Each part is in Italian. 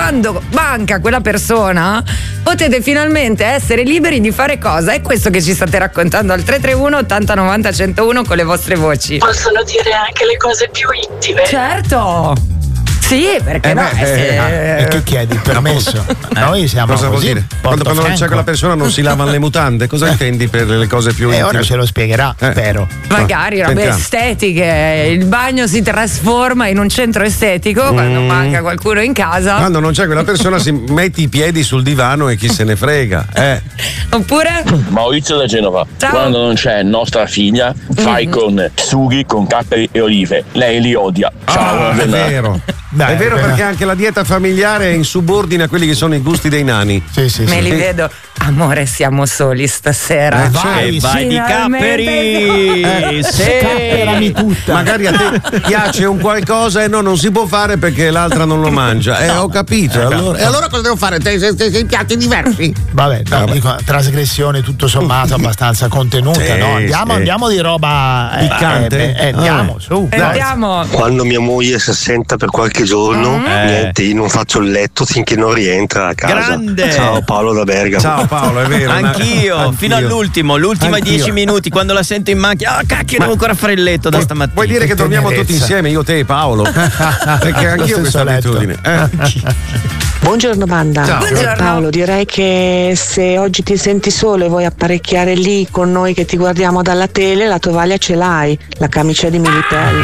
quando manca quella persona potete finalmente essere liberi di fare cosa? È questo che ci state raccontando al 331 80 90 101 con le vostre voci. Possono dire anche le cose più intime. Certo. Sì, perché no? E che chiedi il permesso? Noi siamo cosa così. vuol dire? Quando non c'è quella persona non si lavano le mutande, cosa intendi per le cose più intime? Ora ce lo spiegherà, spero. Magari robe estetiche, il bagno si trasforma in un centro estetico quando manca qualcuno in casa. Quando non c'è quella persona si metti i piedi sul divano e chi se ne frega. Oppure? Maurizio da Genova. Ciao. Quando non c'è nostra figlia, fai con sughi, con capperi e olive. Lei li odia. Ciao. È vero. È vero, perché anche la dieta familiare è in subordine a quelli che sono i gusti dei nani. Me li vedo. Amore, siamo soli stasera. Vai di capperi. Capperami tutta. Magari a te piace un qualcosa e non si può fare perché l'altra non lo mangia. Ho capito. E allora cosa devo fare? Sei piatti diversi? Vabbè, dico, trasgressione tutto sommato abbastanza contenuta, Sì, no? sì. Andiamo di roba piccante. Andiamo, su. Andiamo. Quando mia moglie si assenta per qualche giorno, niente, io non faccio il letto finché non rientra a casa. Grande. Ciao Paolo da Bergamo. Ciao Paolo, è vero. Anch'io, fino all'ultimi Anch'io. 10 minuti, quando la sento in macchina, cacchio, devo ancora fare il letto da stamattina. Vuoi dire che dormiamo tutti insieme, io, te e Paolo? Perché anch'io ho questa abitudine. Buongiorno banda. Ciao. Buongiorno. Paolo, direi che se oggi ti senti solo e vuoi apparecchiare lì con noi che ti guardiamo dalla tele, la tovaglia ce l'hai, la camicia di Militello.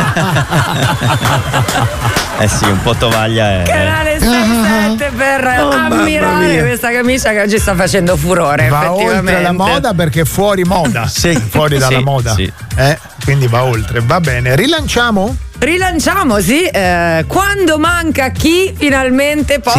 Sì, un po' tovaglia è. Canale 67 per ammirare questa camicia che oggi sta facendo furore. Va effettivamente. oltre la moda perché è fuori moda. Fuori dalla moda. Sì. Quindi va oltre. Va bene. Rilanciamo? Rilanciamo, sì. Quando manca chi finalmente